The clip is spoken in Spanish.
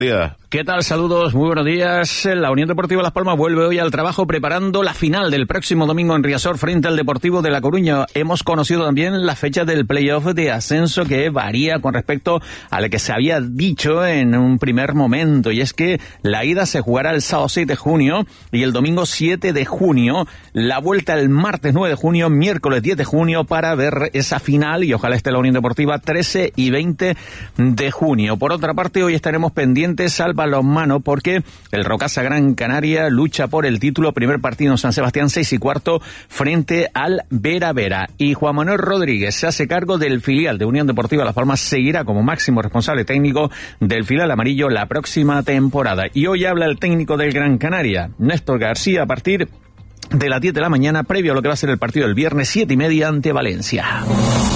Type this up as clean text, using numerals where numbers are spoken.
¿Qué tal? Saludos, muy buenos días. La Unión Deportiva Las Palmas vuelve hoy al trabajo preparando la final del próximo domingo en Riazor frente al Deportivo de La Coruña. Hemos conocido también la fecha del playoff de ascenso que varía con respecto a lo que se había dicho en un primer momento, y es que la ida se jugará el sábado 6 de junio y el domingo 7 de junio, la vuelta el martes 9 de junio, miércoles 10 de junio para ver esa final, y ojalá esté la Unión Deportiva 13 y 20 de junio. Por otra parte, hoy estaremos pendientes al balonmano porque el Rocasa Gran Canaria lucha por el título. Primer partido en San Sebastián, 6:15 frente al Vera Vera. Y Juan Manuel Rodríguez se hace cargo del filial de Unión Deportiva Las Palmas, seguirá como máximo responsable técnico del filial amarillo la próxima temporada. Y hoy habla el técnico del Gran Canaria, Néstor García, a partir de las 10 de la mañana, previo a lo que va a ser el partido del viernes 7:30 ante Valencia.